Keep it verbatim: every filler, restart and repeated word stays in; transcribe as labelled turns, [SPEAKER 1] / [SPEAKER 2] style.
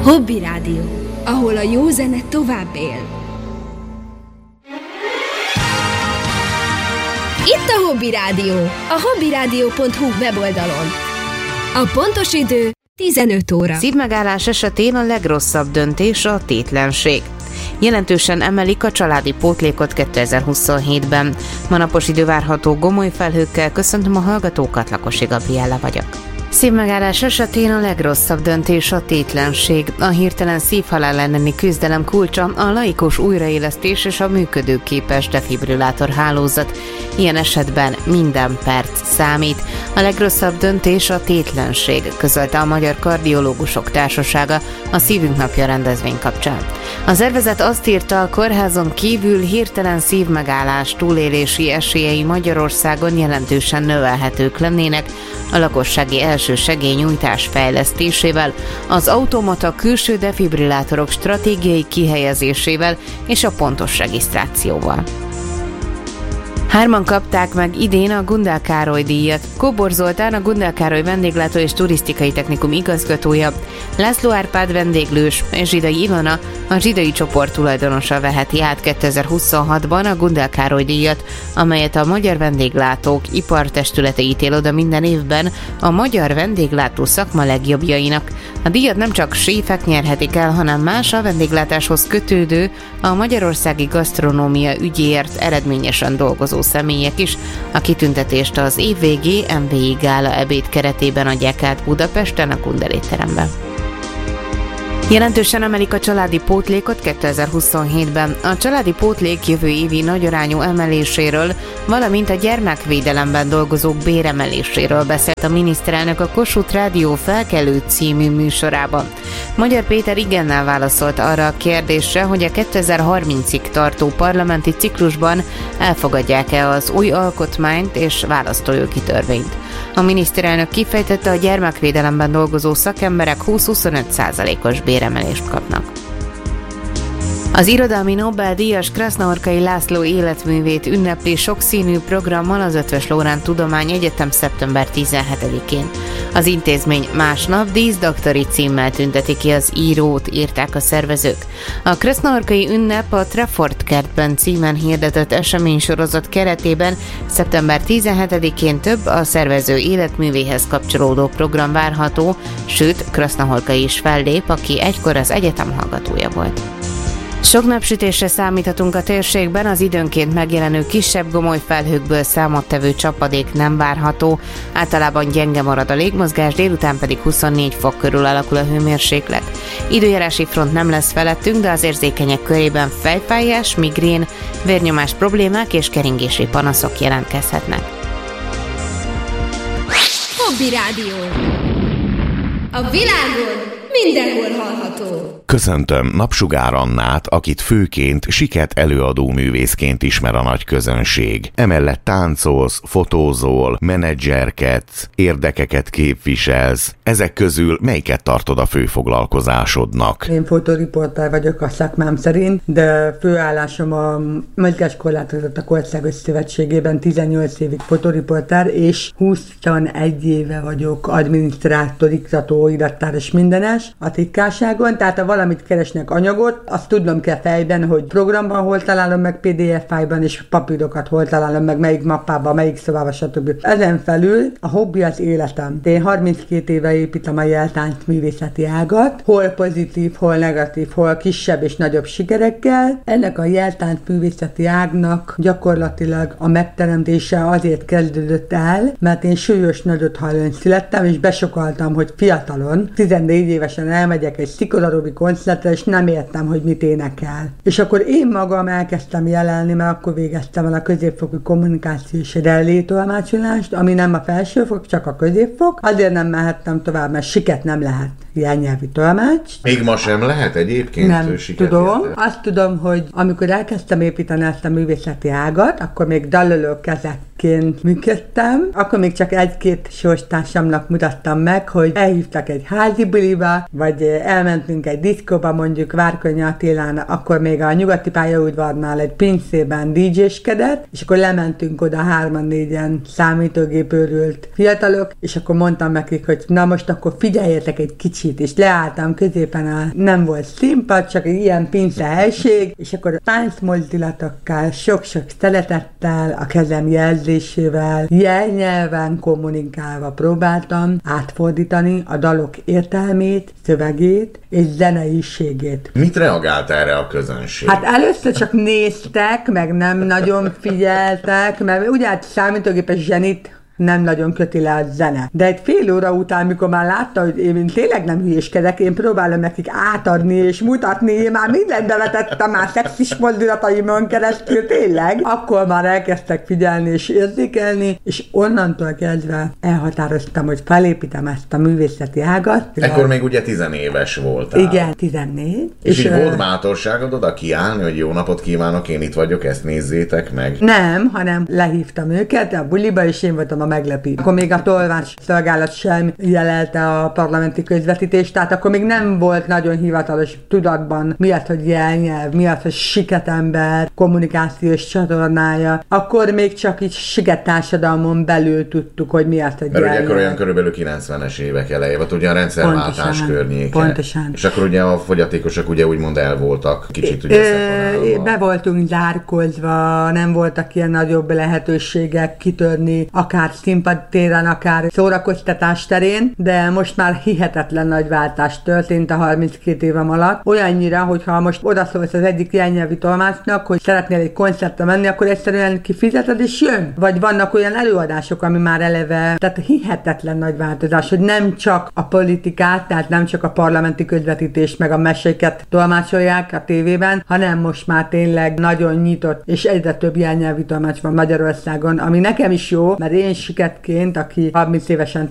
[SPEAKER 1] Hobby Rádió, ahol a jó zene tovább él. Itt a Hobby Rádió, a hobbyrádió pont hu weboldalon. A pontos idő tizenöt óra.
[SPEAKER 2] Szívmegállás esetén a legrosszabb döntés a tétlenség. Jelentősen emelik a családi pótlékot kétezer-huszonhétben. Ma napos idő várható, gomoly felhőkkel. Köszöntöm a hallgatókat, Lakosi Gabriella vagyok. Szívmegállás esetén a legrosszabb döntés a tétlenség. A hirtelen szívhalál elleni küzdelem kulcsa a laikus újraélesztés és a működőképes defibrillátor hálózat. Ilyen esetben minden perc számít. A legrosszabb döntés a tétlenség, közölte a Magyar Kardiológusok Társasága a Szívünk Napja rendezvény kapcsán. A szervezet azt írta, a kórházon kívül hirtelen szívmegállás túlélési esélyei Magyarországon jelentősen növelhetők lennének a lakossági első segélynyújtás fejlesztésével, az automata külső defibrillátorok stratégiai kihelyezésével és a pontos regisztrációval. Hárman kapták meg idén a Gundel Károly díjat. Kóbor Zoltán, a Gundel Károly Vendéglátó és Turisztikai Technikum igazgatója, László Árpád vendéglős és Zsidai Ilona, a Zsidai csoport tulajdonosa veheti át kétezer-huszonhatban a Gundel Károly díjat, amelyet a Magyar Vendéglátók Ipartestülete ítél oda minden évben a magyar vendéglátó szakma legjobbjainak. A díjat nem csak séfek nyerhetik el, hanem más a vendéglátáshoz kötődő, a magyarországi gasztronómia ügyéért eredményesen dolgozó személyek is. A kitüntetést az évvégi em vé i gála ebéd keretében adják át Budapesten a Gundel étteremben. Jelentősen emelik a családi pótlékot kétezer-huszonhétben. A családi pótlék jövő évi nagyarányú emeléséről, valamint a gyermekvédelemben dolgozók béremeléséről beszélt a miniszterelnök a Kossuth Rádió Felkelő című műsorában. Magyar Péter igennel válaszolt arra a kérdésre, hogy a kétezer-harmincig tartó parlamenti ciklusban elfogadják-e az új alkotmányt és választójogi törvényt. A miniszterelnök kifejtette, a gyermekvédelemben dolgozó szakemberek húsz-huszonöt százalékos béremelést kapnak. Az irodalmi Nobel-díjas Krasznahorkai László életművét ünnepli sokszínű programmal az Eötvös Loránd Tudományegyetem szeptember tizenhetedikén. Az intézmény másnap díszdoktori címmel tünteti ki az írót, írták a szervezők. A Krasznahorkai ünnep a Trefort kertben címen hirdetett eseménysorozat keretében szeptember tizenhetedikén több a szervező életművéhez kapcsolódó program várható, sőt Krasznahorkai is fellép, aki egykor az egyetem hallgatója volt. Sok napsütésre számíthatunk a térségben, az időnként megjelenő kisebb gomoly felhőkből számottevő csapadék nem várható, általában gyenge marad a légmozgás, délután pedig huszonnégy fok körül alakul a hőmérséklet. Időjárási front nem lesz felettünk, de az érzékenyek körében fejfájás, migrén, vérnyomás problémák és keringési panaszok jelentkezhetnek.
[SPEAKER 1] Hobby Rádió. A világon mindenhol hallható.
[SPEAKER 3] Köszöntöm Napsugár Annát, akit főként siket előadó művészként ismer a nagy közönség. Emellett táncolsz, fotózol, menedzserkedsz, érdekeket képviselsz. Ezek közül melyiket tartod a fő foglalkozásodnak?
[SPEAKER 4] Én fotóriporter vagyok a szakmám szerint, de főállásom a Mozgáskorlátozottak Országos Szövetségében tizennyolc évig fotóriporter, és huszonegy éve vagyok adminisztrátor, iktató, irattáros mindenes a titkárságon, tehát a valamit keresnek anyagot, azt tudnom kell fejben, hogy programban hol találom meg, pé dé ef fájlban, és papírokat hol találom meg, melyik mappában, melyik szobában, stb. Ezen felül a hobbi az életem. Én harminckét éve építem a jeltánc művészeti ágat, hol pozitív, hol negatív, hol kisebb és nagyobb sikerekkel. Ennek a jeltánc művészeti ágnak gyakorlatilag a megteremtése azért kezdődött el, mert én súlyos nagyothallón születtem, és besokaltam, hogy fiatalon, tizennégy évesen elmegyek egy szikorarobi koncertre, és nem értem, hogy mit énekel. És akkor én magam elkezdtem jelenni, mert akkor végeztem el a középfokú kommunikáció és relétolmácsolást, ami nem a felsőfok, csak a középfok. Azért nem mehettem tovább, mert siket nem lehet jelnyelvi tolmács.
[SPEAKER 3] Még ma sem lehet egyébként?
[SPEAKER 4] Nem tudom. Érte. Azt tudom, hogy amikor elkezdtem építeni ezt a művészeti ágat, akkor még dalloló kezekként működtem, akkor még csak egy-két sorstársamnak mutattam meg, hogy elhívtak egy házi buliba, vagy elmentünk egy diszkóba, mondjuk Várkonyi Attilán, akkor még a Nyugati pályaudvarnál egy pincében dé dzséskedett, és akkor lementünk oda hárman-négyen számítógépőrült fiatalok, és akkor mondtam nekik, hogy na most akkor figyeljetek egy kicsit, kicsit, és leálltam középen, a, nem volt színpad, csak egy ilyen pince helység, és akkor táncmozdulatokkal, sok-sok szeretettel, a kezem jelzésével, jelnyelven kommunikálva próbáltam átfordítani a dalok értelmét, szövegét és zeneiségét.
[SPEAKER 3] Mit reagált erre a közönség?
[SPEAKER 4] Hát először csak néztek, meg nem nagyon figyeltek, mert ugye hát számítógépes zsenit nem nagyon köti le a zene. De egy fél óra után, mikor már látta, hogy én tényleg nem hülyéskedek, én próbálom nekik átadni és mutatni, én már mindent bevetettem, már szexis mozdulataimon keresztül, tényleg. Akkor már elkezdtek figyelni és érzékelni, és onnantól kezdve elhatároztam, hogy felépítem ezt a művészeti ágat.
[SPEAKER 3] Ekkor még ugye tizenéves voltál.
[SPEAKER 4] Igen, tizennégy.
[SPEAKER 3] És, és így volt bátorságod oda kiállni, hogy jó napot kívánok, én itt vagyok, ezt nézzétek meg?
[SPEAKER 4] Nem, hanem lehívtam őket a buliba, és én voltam a meglepít. Akkor még a tolmács szolgálat sem jelelte a parlamenti közvetítést, tehát akkor még nem volt nagyon hivatalos tudatban mi az, hogy jelnyelv, mi az, hogy siketember, kommunikációs csatornája. Akkor még csak így siket társadalmon belül tudtuk, hogy mi az, hogy
[SPEAKER 3] jelnyelv. Mert ugye akkor olyan körülbelül kilencvenes évek eleje, vagy ugye a rendszerváltás környéke.
[SPEAKER 4] Pontosan.
[SPEAKER 3] És akkor ugye a fogyatékosok ugye úgymond el voltak, kicsit ugye szeparálva.
[SPEAKER 4] Be voltunk zárkozva, nem voltak ilyen nagyobb lehetőségek kitörni, akár színpadtéren, akár szórakoztatás terén, de most már hihetetlen nagy váltás történt a harminckét évem alatt. Olyannyira, hogyha most odaszólsz az egyik jelnyelvi tolmácsnak, hogy szeretnél egy koncertre menni, akkor egyszerűen kifizeted és jön. Vagy vannak olyan előadások, ami már eleve, tehát hihetetlen nagy változás, hogy nem csak a politikát, tehát nem csak a parlamenti közvetítést, meg a meséket tolmácsolják a tévében, hanem most már tényleg nagyon nyitott, és egyre több jelnyelvi tolmács van Magyarországon, ami nekem is jó, mert én siketként, aki harminc évesen